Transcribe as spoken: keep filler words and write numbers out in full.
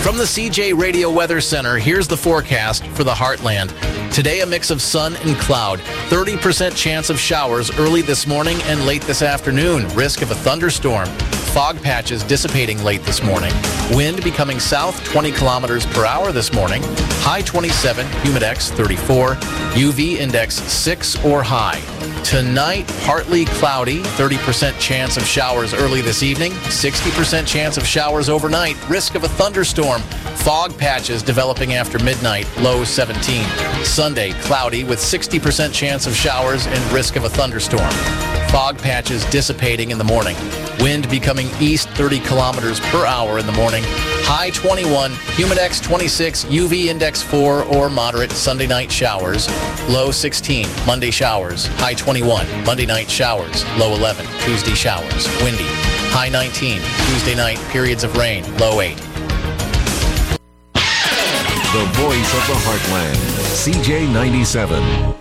From the C J Radio Weather Center, here's the forecast for the Heartland. Today, a mix of sun and cloud. thirty percent chance of showers early this morning and late this afternoon. Risk of a thunderstorm. Fog patches dissipating late this morning. Wind becoming south twenty kilometers per hour this morning. High twenty-seven, humidex thirty-four, U V index six or high. Tonight, partly cloudy, thirty percent chance of showers early this evening, sixty percent chance of showers overnight, risk of a thunderstorm. Fog patches developing after midnight, low seventeen. Sunday, cloudy with sixty percent chance of showers and risk of a thunderstorm. Fog patches dissipating in the morning. Wind becoming east thirty kilometers per hour in the morning. High twenty-one, humidex twenty-six, U V index four or moderate Sunday night showers. Low sixteen, Monday showers. High twenty-one, Monday night showers. Low eleven, Tuesday showers. Windy. High nineteen, Tuesday night periods of rain. Low eight. The voice of the Heartland, C J ninety-seven.